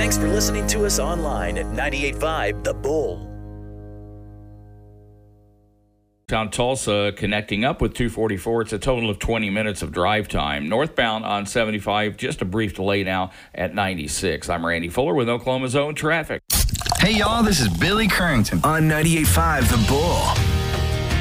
Thanks for listening to us online at 98.5 The Bull. Downtown Tulsa connecting up with 244. It's a total of 20 minutes of drive time. Northbound on 75, just a brief delay now at 96. I'm Randy Fuller with Oklahoma's own traffic. Hey, y'all, this is Billy Currington on 98.5 The Bull.